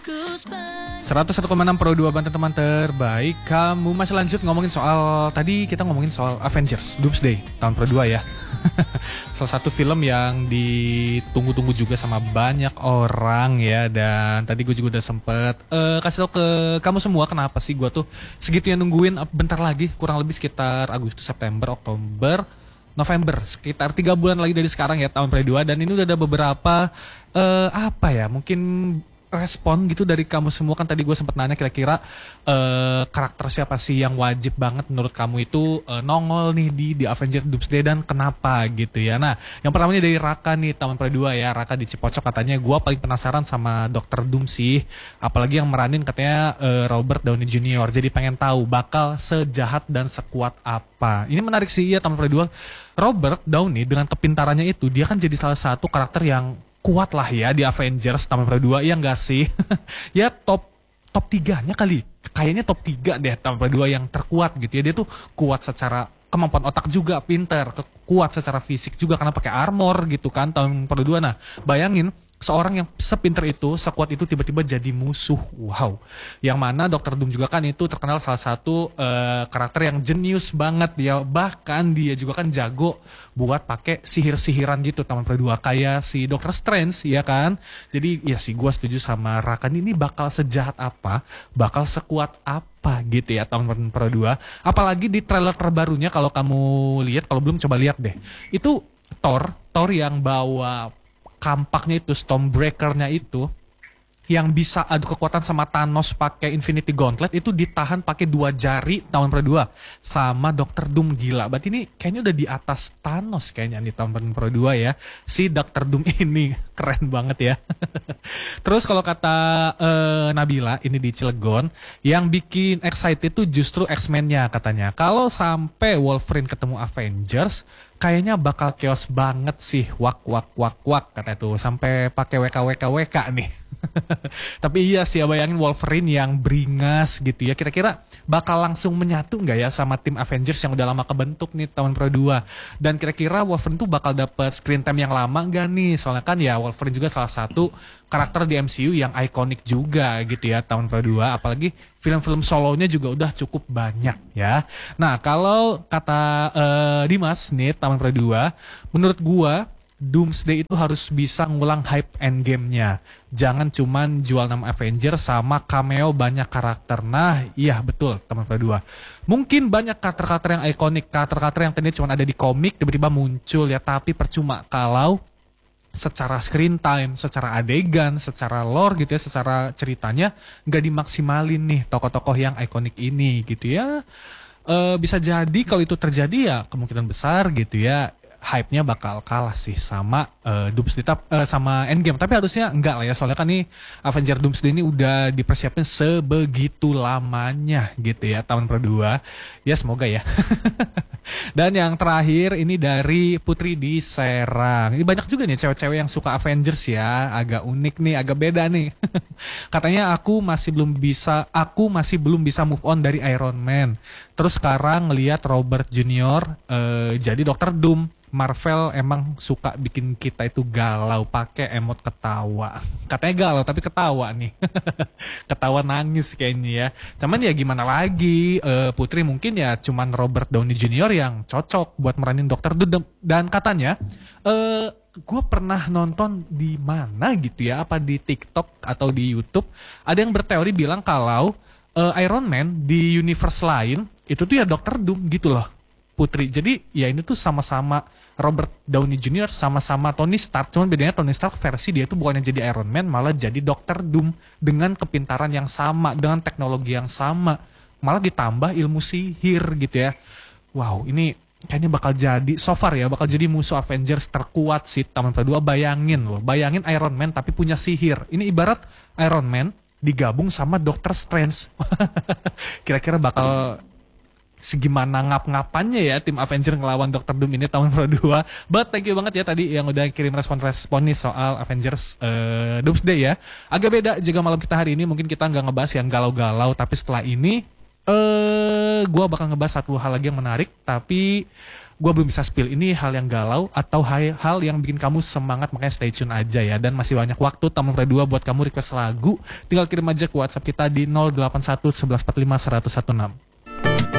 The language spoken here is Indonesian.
101,6 Pro 2 teman terbaik. Kamu masih lanjut ngomongin soal, tadi kita ngomongin soal Avengers Doomsday tahun Pro 2 ya. Salah satu film yang ditunggu-tunggu juga sama banyak orang ya. Dan tadi gue juga udah sempet kasih tau ke kamu semua kenapa sih gue tuh segitu yang nungguin. Bentar lagi, kurang lebih sekitar Agustus, September, Oktober, November, sekitar 3 bulan lagi dari sekarang ya tahun Pro 2. Dan ini udah ada beberapa apa ya, mungkin respon gitu dari kamu semua. Kan tadi gue sempat nanya kira-kira karakter siapa sih yang wajib banget menurut kamu itu nongol nih di Avengers Doomsday dan kenapa gitu ya. Nah, yang pertamanya dari Raka nih, Taman Pro 2 ya. Raka di Cipocok katanya, gue paling penasaran sama Dr. Doom sih. Apalagi yang meranin katanya Robert Downey Jr. Jadi pengen tahu bakal sejahat dan sekuat apa. Ini menarik sih ya Taman Pro 2. Robert Downey dengan kepintarannya itu, dia kan jadi salah satu karakter yang kuat lah ya di Avengers Taman Pro 2, ya enggak sih? Ya top 3-nya kali. Kayaknya top 3 deh Taman Pro 2 yang terkuat gitu ya. Dia tuh kuat secara kemampuan otak juga, pinter, kuat secara fisik juga karena pakai armor gitu kan Taman Pro 2. Nah, bayangin seorang yang sepinter itu, sekuat itu tiba-tiba jadi musuh. Wow. Yang mana Dr. Doom juga kan itu terkenal salah satu karakter yang jenius banget dia. Bahkan dia juga kan jago buat pakai sihir-sihiran gitu Taman Pro 2 kayak si Dr. Strange ya kan. Jadi ya sih gua setuju sama Rakan, ini bakal sejahat apa, bakal sekuat apa gitu ya Taman Pro 2. Apalagi di trailer terbarunya kalau kamu lihat, kalau belum coba lihat deh. Itu Thor yang bawa kampaknya itu, Stormbreaker-nya itu, yang bisa adu kekuatan sama Thanos pakai Infinity Gauntlet, itu ditahan pakai 2 jari Taman Pro 2 sama Dr. Doom. Gila, berarti ini kayaknya udah di atas Thanos kayaknya nih Taman Pro 2 ya. Si Dr. Doom ini keren banget ya. Terus kalau kata Nabila ini di Cilegon, yang bikin excited itu justru X-Men-nya katanya. Kalau sampai Wolverine ketemu Avengers, kayaknya bakal chaos banget sih. Wak katanya tuh, sampai pakai WK nih. Tapi iya sih ya, bayangin Wolverine yang beringas gitu ya. Kira-kira bakal langsung menyatu nggak ya sama tim Avengers yang udah lama kebentuk nih Taman Pro 2. Dan kira-kira Wolverine tuh bakal dapat screen time yang lama nggak nih? Soalnya kan ya Wolverine juga salah satu karakter di MCU yang ikonik juga gitu ya Taman Pro 2. Apalagi film-film solonya juga udah cukup banyak ya. Nah, kalau kata Dimas nih Taman Pro 2, menurut gua Doomsday itu harus bisa ngulang hype endgame-nya. Jangan cuman jual nama Avengers sama cameo banyak karakter. Nah, iya betul Taman Pro 2. Mungkin banyak karakter-karakter yang ikonik, karakter-karakter yang tadinya cuma ada di komik tiba-tiba muncul ya, tapi percuma kalau secara screen time, secara adegan, secara lore gitu ya, secara ceritanya nggak dimaksimalin nih tokoh-tokoh yang ikonik ini gitu ya. Bisa jadi kalau itu terjadi ya kemungkinan besar gitu ya, hype-nya bakal kalah sih sama Doomsday sama Endgame. Tapi harusnya enggak lah ya, soalnya kan nih Avengers Doomsday ini udah dipersiapin sebegitu lamanya gitu ya Taman Pro 2. Ya semoga ya. Dan yang terakhir ini dari Putri di Serang. Ini banyak juga nih cewek-cewek yang suka Avengers ya, agak unik nih, agak beda nih. Katanya aku masih belum bisa move on dari Iron Man. Terus sekarang ngelihat Robert Junior jadi Dr. Doom. Marvel emang suka bikin kita itu galau, pakai emot ketawa. Katanya galau tapi ketawa nih. Ketawa nangis kayaknya ya. Cuman ya gimana lagi, Putri mungkin ya cuman Robert Downey Jr. yang cocok buat meranin Dr. Doom. Dan katanya gue pernah nonton di mana gitu ya, apa di TikTok atau di YouTube, ada yang berteori bilang kalau Iron Man di universe lain itu tuh ya Dr. Doom gitu loh Putri. Jadi ya ini tuh sama-sama Robert Downey Jr. sama-sama Tony Stark. Cuman bedanya Tony Stark versi dia tuh bukan yang jadi Iron Man, malah jadi Dr. Doom dengan kepintaran yang sama, dengan teknologi yang sama, malah ditambah ilmu sihir gitu ya. Wow, ini kayaknya bakal jadi, so far ya, bakal jadi musuh Avengers terkuat sih Taman Pro 2. Bayangin loh, bayangin Iron Man tapi punya sihir. Ini ibarat Iron Man digabung sama Doctor Strange. Kira-kira bakal segimana ngap-ngapannya ya tim Avenger ngelawan Dr. Doom ini Taman Pro 2. But thank you banget ya tadi yang udah kirim respon-respon nih soal Avengers Doomsday ya. Agak beda jika malam kita hari ini, mungkin kita nggak ngebahas yang galau-galau, tapi setelah ini gue bakal ngebahas satu hal lagi yang menarik. Tapi Gue belum bisa spill ini hal yang galau atau hal yang bikin kamu semangat, makanya stay tune aja ya. Dan masih banyak waktu Taman Pre 2 buat kamu request lagu. Tinggal kirim aja ke WhatsApp kita di 081 1145 116.